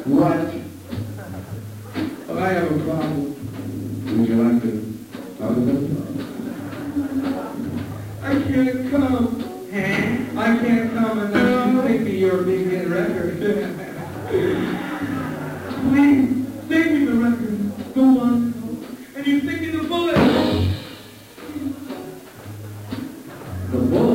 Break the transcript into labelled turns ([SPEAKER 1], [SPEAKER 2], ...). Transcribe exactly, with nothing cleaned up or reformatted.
[SPEAKER 1] What? Oh, I have a problem. Would you like to talk about it? I can't come. Huh? I can't come unless you sing me your big hit record. Please, sing me the record. Go on. And you sing me the bullet. The bullet?